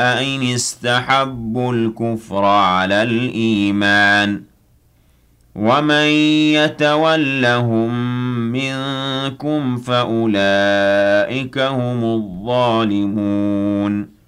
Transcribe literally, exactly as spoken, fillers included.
إن استحبوا الكفر على الإيمان ومن يتولهم منكم فأولئك هم الظالمون